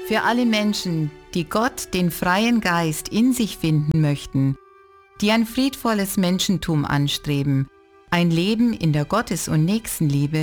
Für alle Menschen, die Gott, den freien Geist, in sich finden möchten, die ein friedvolles Menschentum anstreben, ein Leben in der Gottes- und Nächstenliebe